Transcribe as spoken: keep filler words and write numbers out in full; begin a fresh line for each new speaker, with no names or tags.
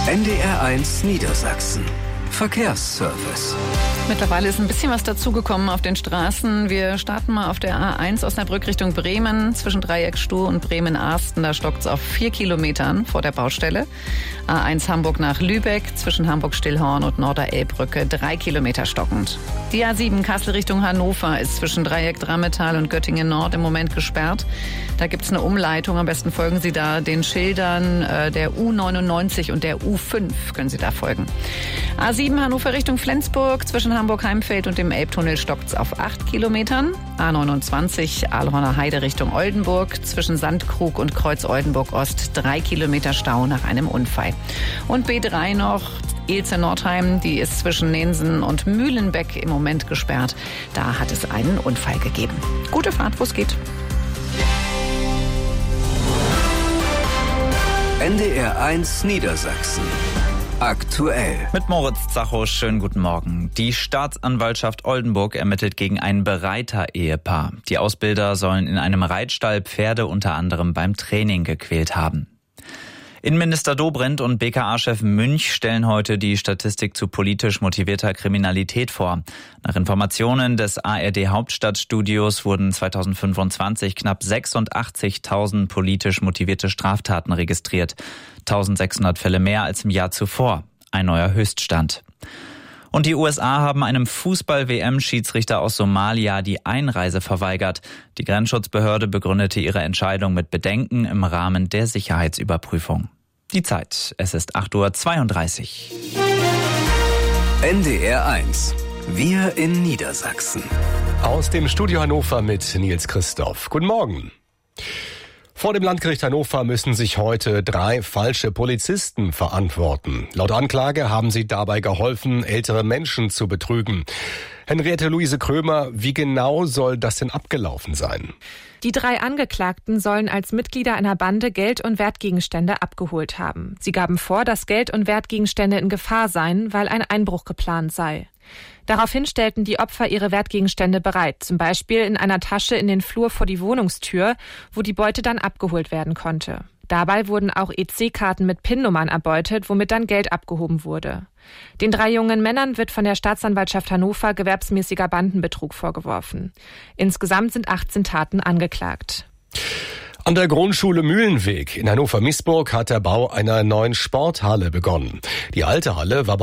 N D R eins Niedersachsen. Verkehrsservice.
Mittlerweile ist ein bisschen was dazugekommen auf den Straßen. Wir starten mal auf der A eins Osnabrück Richtung Bremen. Zwischen Dreieckstuhl und Bremen-Arsten, da stockt es auf vier Kilometern vor der Baustelle. A eins Hamburg nach Lübeck, zwischen Hamburg-Stillhorn und Norderelbbrücke, drei Kilometer stockend. Die A sieben Kassel Richtung Hannover ist zwischen Dreieck Drammetal und Göttingen Nord im Moment gesperrt. Da gibt es eine Umleitung. Am besten folgen Sie da den Schildern äh, der U neunundneunzig und der U fünf. Können Sie da folgen. A sieben Hannover Richtung Flensburg, zwischen Hamburg-Heimfeld und dem Elbtunnel stockt es auf acht Kilometern. A neunundzwanzig Ahlhorner Heide Richtung Oldenburg, zwischen Sandkrug und Kreuz Oldenburg Ost, drei Kilometer Stau nach einem Unfall. Und B drei noch, Ilze-Nordheim, die ist zwischen Nensen und Mühlenbeck im Moment gesperrt. Da hat es einen Unfall gegeben. Gute Fahrt, wo es geht.
N D R eins Niedersachsen. Aktuell.
Mit Moritz Zacho, schönen guten Morgen. Die Staatsanwaltschaft Oldenburg ermittelt gegen ein Bereiter-Ehepaar. Die Ausbilder sollen in einem Reitstall Pferde unter anderem beim Training gequält haben. Innenminister Dobrindt und B K A-Chef Münch stellen heute die Statistik zu politisch motivierter Kriminalität vor. Nach Informationen des A R D-Hauptstadtstudios wurden zweitausendfünfundzwanzig knapp sechsundachtzigtausend politisch motivierte Straftaten registriert. eintausendsechshundert Fälle mehr als im Jahr zuvor. Ein neuer Höchststand. Und die U S A haben einem Fußball-W M-Schiedsrichter aus Somalia die Einreise verweigert. Die Grenzschutzbehörde begründete ihre Entscheidung mit Bedenken im Rahmen der Sicherheitsüberprüfung. Die Zeit, es ist acht Uhr zweiunddreißig.
N D R eins. Wir in Niedersachsen.
Aus dem Studio Hannover mit Nils Christoph. Guten Morgen. Vor dem Landgericht Hannover müssen sich heute drei falsche Polizisten verantworten. Laut Anklage haben sie dabei geholfen, ältere Menschen zu betrügen. Henriette Luise Krömer, wie genau soll das denn abgelaufen sein?
Die drei Angeklagten sollen als Mitglieder einer Bande Geld und Wertgegenstände abgeholt haben. Sie gaben vor, dass Geld und Wertgegenstände in Gefahr seien, weil ein Einbruch geplant sei. Daraufhin stellten die Opfer ihre Wertgegenstände bereit, zum Beispiel in einer Tasche in den Flur vor die Wohnungstür, wo die Beute dann abgeholt werden konnte. Dabei wurden auch E C-Karten mit P I N-Nummern erbeutet, womit dann Geld abgehoben wurde. Den drei jungen Männern wird von der Staatsanwaltschaft Hannover gewerbsmäßiger Bandenbetrug vorgeworfen. Insgesamt sind achtzehn Taten angeklagt.
An der Grundschule Mühlenweg in Hannover-Miesburg hat der Bau einer neuen Sporthalle begonnen. Die alte Halle war